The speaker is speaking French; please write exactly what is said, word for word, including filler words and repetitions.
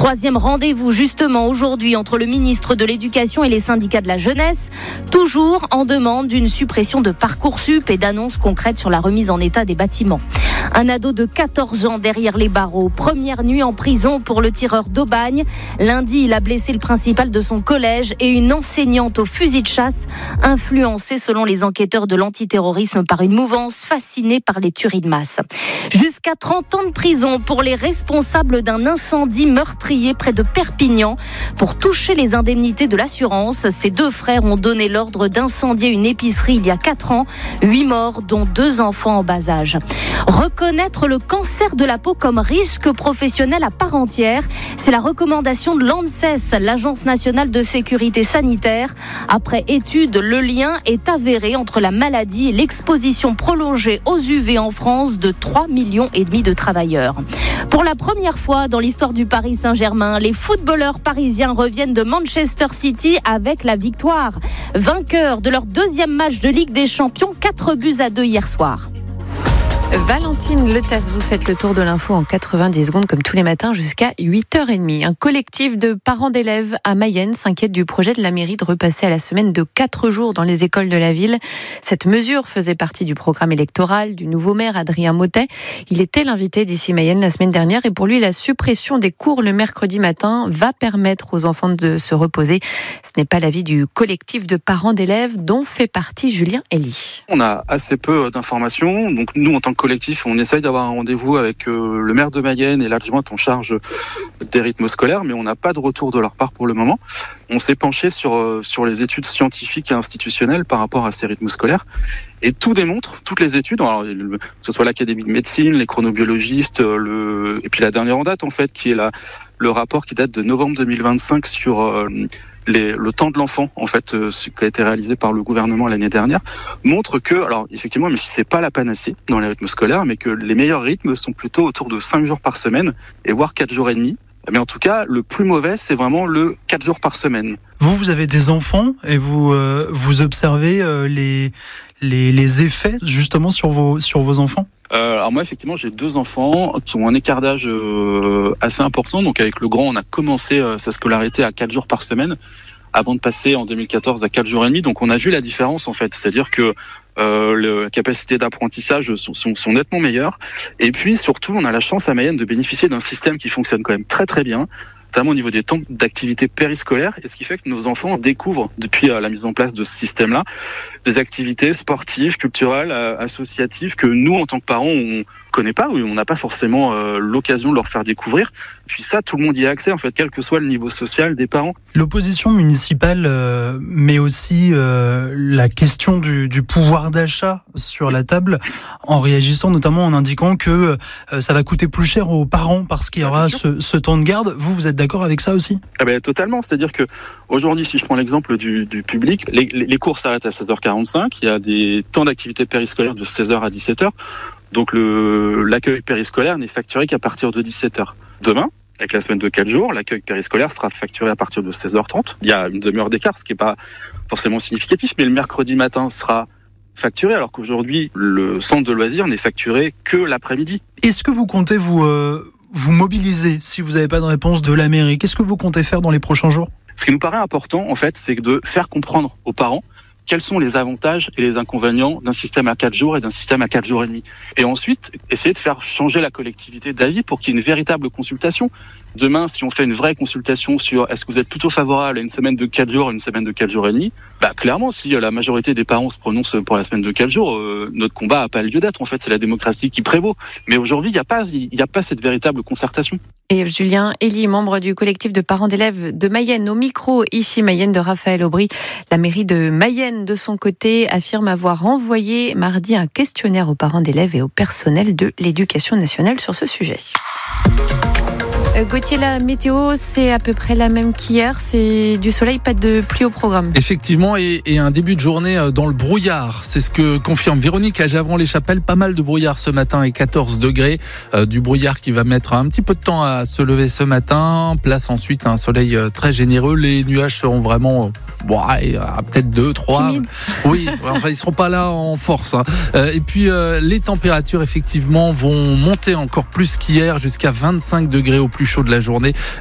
Troisième rendez-vous justement aujourd'hui entre le ministre de l'Éducation et les syndicats de la jeunesse, toujours en demande d'une suppression de Parcoursup et d'annonces concrètes sur la remise en état des bâtiments. Un ado de quatorze ans derrière les barreaux. Première nuit en prison pour le tireur d'Aubagne. Lundi, il a blessé le principal de son collège et une enseignante au fusil de chasse, influencée selon les enquêteurs de l'antiterrorisme par une mouvance fascinée par les tueries de masse. Jusqu'à trente ans de prison pour les responsables d'un incendie meurtrier près de Perpignan. Pour toucher les indemnités de l'assurance, ces deux frères ont donné l'ordre d'incendier une épicerie il y a quatre ans. Huit morts, dont deux enfants en bas âge. Reconnaître le cancer de la peau comme risque professionnel à part entière, c'est la recommandation de l'ANSES, l'Agence nationale de sécurité sanitaire. Après étude, le lien est avéré entre la maladie et l'exposition prolongée aux U V en France de trois millions et demi de travailleurs. Pour la première fois dans l'histoire du Paris Saint-Germain, les footballeurs parisiens reviennent de Manchester City avec la victoire. Vainqueurs de leur deuxième match de Ligue des Champions, quatre buts à deux hier soir. Valentine Letasse, vous faites le tour de l'info en quatre-vingt-dix secondes comme tous les matins jusqu'à huit heures trente. Un collectif de parents d'élèves à Mayenne s'inquiète du projet de la mairie de repasser à la semaine de quatre jours dans les écoles de la ville. Cette mesure faisait partie du programme électoral du nouveau maire Adrien Mottet. Il était l'invité d'ici Mayenne la semaine dernière et pour lui, la suppression des cours le mercredi matin va permettre aux enfants de se reposer. Ce n'est pas l'avis du collectif de parents d'élèves dont fait partie Julien Elie. On a assez peu d'informations, donc nous en tant que collectif, on essaye d'avoir un rendez-vous avec euh, le maire de Mayenne et l'adjointe en charge des rythmes scolaires, mais on n'a pas de retour de leur part pour le moment. On s'est penché sur, euh, sur les études scientifiques et institutionnelles par rapport à ces rythmes scolaires, et tout démontre, toutes les études, alors, que ce soit l'Académie de médecine, les chronobiologistes, le... et puis la dernière en date en fait, qui est la, le rapport qui date de novembre deux mille vingt-cinq sur... Euh, Les, le temps de l'enfant, en fait, euh, ce qui a été réalisé par le gouvernement l'année dernière, montre que, alors effectivement, mais si c'est pas la panacée dans les rythmes scolaires, mais que les meilleurs rythmes sont plutôt autour de cinq jours par semaine, et voire quatre jours et demi. Mais en tout cas, le plus mauvais, c'est vraiment le quatre jours par semaine. Vous, vous avez des enfants et vous euh, vous observez euh, les, les les effets justement sur vos sur vos enfants. Euh, alors moi, effectivement, j'ai deux enfants qui ont un écart d'âge euh, assez important. Donc avec le grand, on a commencé euh, sa scolarité à quatre jours par semaine, avant de passer en deux mille quatorze à quatre jours et demi. Donc on a vu la différence en fait, c'est-à-dire que euh, les capacités d'apprentissage sont, sont, sont nettement meilleures. Et puis surtout, on a la chance à Mayenne de bénéficier d'un système qui fonctionne quand même très très bien, notamment au niveau des temps d'activité périscolaire, et ce qui fait que nos enfants découvrent, depuis la mise en place de ce système-là, des activités sportives, culturelles, associatives, que nous, en tant que parents, on connaît pas, ou on n'a pas forcément euh, l'occasion de leur faire découvrir. Puis ça, tout le monde y a accès, en fait, quel que soit le niveau social des parents. L'opposition municipale euh, met aussi euh, la question du, du pouvoir d'achat sur la table, en réagissant notamment en indiquant que euh, ça va coûter plus cher aux parents parce qu'il y aura ce, ce temps de garde. Vous, vous êtes d'accord avec ça aussi ? Ah ben, totalement, c'est-à-dire que aujourd'hui, si je prends l'exemple du, du public, les, les cours s'arrêtent à seize heures quarante-cinq, il y a des temps d'activité périscolaire de seize heures à dix-sept heures, donc le, l'accueil périscolaire n'est facturé qu'à partir de dix-sept heures. Demain, avec la semaine de quatre jours, l'accueil périscolaire sera facturé à partir de seize heures trente. Il y a une demi-heure d'écart, ce qui n'est pas forcément significatif, mais le mercredi matin sera facturé, alors qu'aujourd'hui, le centre de loisirs n'est facturé que l'après-midi. Est-ce que vous comptez vous, euh, vous mobiliser si vous n'avez pas de réponse de la mairie ? Qu'est-ce que vous comptez faire dans les prochains jours ? Ce qui nous paraît important, en fait, c'est de faire comprendre aux parents quels sont les avantages et les inconvénients d'un système à quatre jours et d'un système à quatre jours et demi. Et ensuite, essayer de faire changer la collectivité d'avis pour qu'il y ait une véritable consultation. Demain, si on fait une vraie consultation sur est-ce que vous êtes plutôt favorable à une semaine de quatre jours, une semaine de quatre jours et demi, bah clairement, si la majorité des parents se prononcent pour la semaine de quatre jours, euh, notre combat n'a pas lieu d'être. En fait, c'est la démocratie qui prévaut. Mais aujourd'hui, il n'y a pas, il n'y a pas cette véritable concertation. Et Julien Elie, membre du collectif de parents d'élèves de Mayenne, au micro ici Mayenne de Raphaël Aubry. La mairie de Mayenne, de son côté, affirme avoir envoyé mardi un questionnaire aux parents d'élèves et au personnel de l'éducation nationale sur ce sujet. Euh, Gauthier, la météo, c'est à peu près la même qu'hier. C'est du soleil, pas de pluie au programme. Effectivement, et, et un début de journée dans le brouillard. C'est ce que confirme Véronique à Javron-les-Chapelles. Pas mal de brouillard ce matin et quatorze degrés. Euh, du brouillard qui va mettre un petit peu de temps à se lever ce matin. Place ensuite un soleil très généreux. Les nuages seront vraiment... Bon, peut-être deux, trois. Timide. Oui, enfin ils seront pas là en force. Hein. Euh, et puis euh, les températures effectivement vont monter encore plus qu'hier, jusqu'à vingt-cinq degrés au plus chaud de la journée.